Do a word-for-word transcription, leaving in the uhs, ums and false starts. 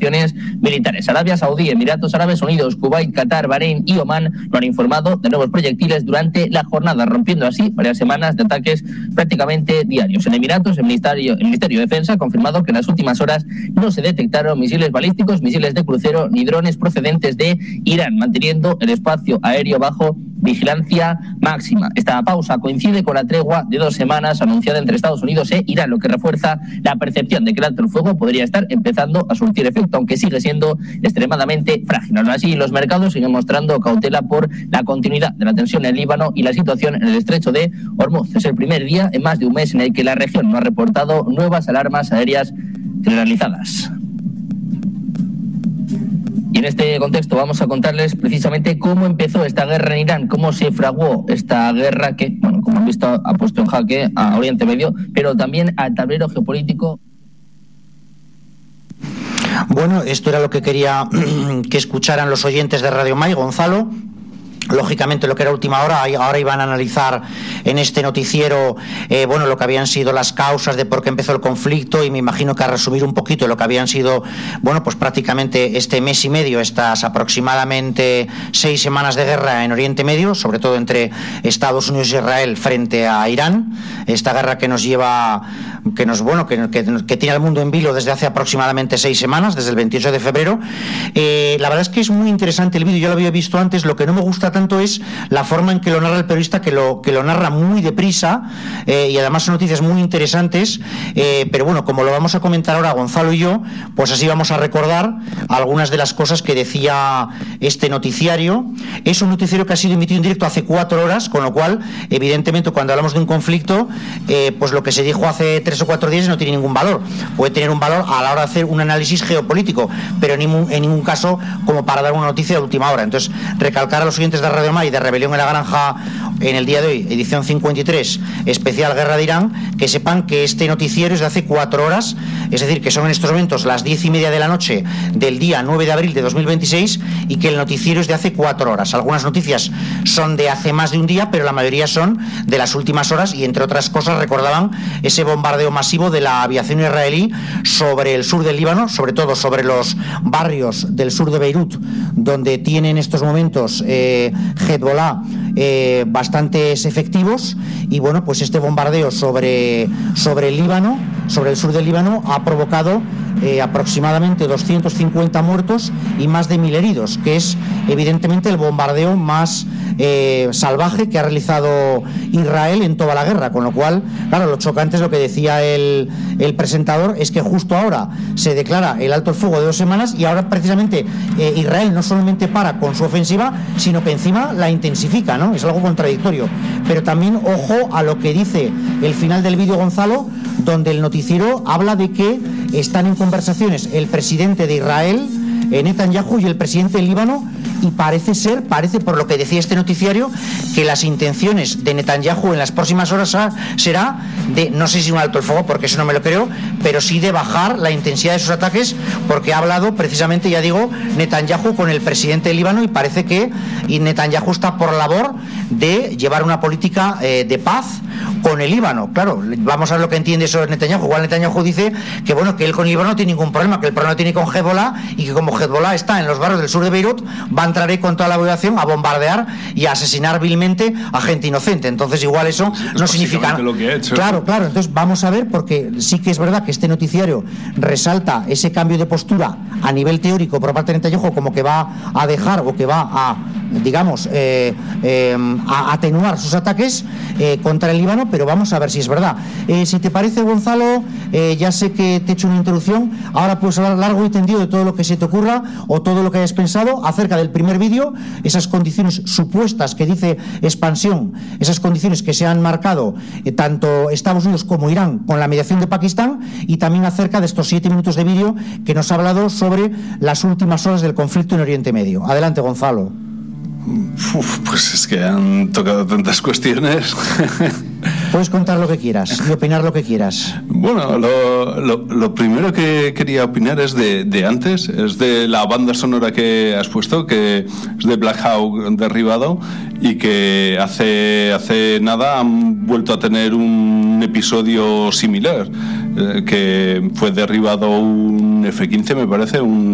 operaciones militares. Arabia Saudí, Emiratos Árabes Unidos, Kuwait, Qatar, Bahrein y Omán lo han informado de nuevos proyectiles durante la jornada, rompiendo así varias semanas de ataques prácticamente diarios. En Emiratos, el Ministerio, el Ministerio de Defensa ha confirmado que en las últimas horas no se detectaron misiles balísticos, misiles de crucero ni drones procedentes de Irán, manteniendo el espacio aéreo bajo vigilancia máxima. Esta pausa coincide con la tregua de dos semanas anunciada entre Estados Unidos e Irán, lo que refuerza la percepción de que el alto el fuego podría estar empezando a surtir efecto, aunque sigue siendo extremadamente frágil. Aún así, los mercados siguen mostrando cautela por la continuidad de la tensión en el Líbano y la situación en el estrecho de Hormuz. Es el primer día en más de un mes en el que la región no ha reportado nuevas alarmas aéreas generalizadas. Y en este contexto vamos a contarles precisamente cómo empezó esta guerra en Irán, cómo se fraguó esta guerra que, bueno, como han visto, ha puesto en jaque a Oriente Medio, pero también al tablero geopolítico. Bueno, esto era lo que quería que escucharan los oyentes de Radio Mai. Gonzalo, lógicamente lo que era última hora, ahora iban a analizar en este noticiero eh, bueno, lo que habían sido las causas de por qué empezó el conflicto, y me imagino que a resumir un poquito lo que habían sido, bueno, pues prácticamente este mes y medio, estas aproximadamente seis semanas de guerra en Oriente Medio, sobre todo entre Estados Unidos e Israel frente a Irán, esta guerra que nos lleva, que nos, bueno, que, que, que tiene al mundo en vilo desde hace aproximadamente seis semanas, desde el veintiocho de febrero. Eh, la verdad es que es muy interesante el vídeo, yo lo había visto antes. Lo que no me gusta tanto es la forma en que lo narra el periodista, que lo, que lo narra muy deprisa, eh, y además son noticias muy interesantes, eh, pero bueno, como lo vamos a comentar ahora Gonzalo y yo, pues así vamos a recordar algunas de las cosas que decía este noticiario. Es un noticiario que ha sido emitido en directo hace cuatro horas, con lo cual, evidentemente, cuando hablamos de un conflicto, eh, pues lo que se dijo hace tres o cuatro días no tiene ningún valor. Puede tener un valor a la hora de hacer un análisis geopolítico, pero en ningún, en ningún caso como para dar una noticia de última hora. Entonces, recalcar a los oyentes de Radio Mai de Rebelión en la Granja en el día de hoy, edición cincuenta y tres, especial Guerra de Irán, que sepan que este noticiero es de hace cuatro horas, es decir, que son en estos momentos las diez y media de la noche del día nueve de abril de dos mil veintiséis, y que el noticiero es de hace cuatro horas. Algunas noticias son de hace más de un día, pero la mayoría son de las últimas horas, y entre otras cosas recordaban ese bombardeo masivo de la aviación israelí sobre el sur del Líbano, sobre todo sobre los barrios del sur de Beirut, donde tiene en estos momentos eh, Hezbollah eh, bastantes efectivos. Y bueno, pues este bombardeo sobre, sobre el Líbano, sobre el sur del Líbano, ha provocado eh, aproximadamente doscientos cincuenta muertos y más de mil heridos, que es evidentemente el bombardeo más eh, salvaje que ha realizado Israel en toda la guerra. Con lo cual, claro, lo chocante es lo que decía el, el presentador, es que justo ahora se declara el alto el fuego de dos semanas, y ahora precisamente eh, Israel no solamente para con su ofensiva, sino que encima la intensifica, ¿no? Es algo contradictorio. Pero también ojo a lo que dice el final del vídeo, Gonzalo, donde el noticiero habla de que están en conversaciones el presidente de Israel, Netanyahu, y el presidente del Líbano, y parece ser, parece por lo que decía este noticiario, que las intenciones de Netanyahu en las próximas horas será de, no sé si un alto el fuego, porque eso no me lo creo, pero sí de bajar la intensidad de sus ataques, porque ha hablado precisamente, ya digo, Netanyahu con el presidente del Líbano, y parece que y Netanyahu está por labor de llevar una política eh, de paz con el Líbano. Claro, vamos a ver lo que entiende eso Netanyahu. Igual Netanyahu dice que bueno, que él con el Líbano no tiene ningún problema, que el problema lo tiene con Hezbollah, y que como Hezbollah está en los barrios del sur de Beirut, va a entrar ahí con toda la población a bombardear y a asesinar vilmente a gente inocente. Entonces igual eso es no significa lo que he hecho. Claro, claro. Entonces vamos a ver, porque sí que es verdad que este noticiario resalta ese cambio de postura a nivel teórico por parte de Netanyahu, como que va a dejar o que va a, digamos, eh, eh, a atenuar sus ataques eh, contra el Líbano, pero vamos a ver si es verdad. Eh, si te parece, Gonzalo, eh, ya sé que te he hecho una introducción, ahora puedes hablar largo y tendido de todo lo que se te ocurra o todo lo que hayas pensado acerca del primer vídeo, esas condiciones supuestas que dice Expansión, esas condiciones que se han marcado eh, tanto Estados Unidos como Irán con la mediación de Pakistán, y también acerca de estos siete minutos de vídeo que nos ha hablado sobre las últimas horas del conflicto en Oriente Medio. Adelante, Gonzalo. Uf, pues es que han tocado tantas cuestiones. Puedes contar lo que quieras y opinar lo que quieras. Bueno, lo, lo, lo primero que quería opinar es de, de antes, es de la banda sonora que has puesto, que es de Black Hawk derribado, y que hace, hace nada han vuelto a tener un episodio similar, eh, que fue derribado un F quince, me parece, un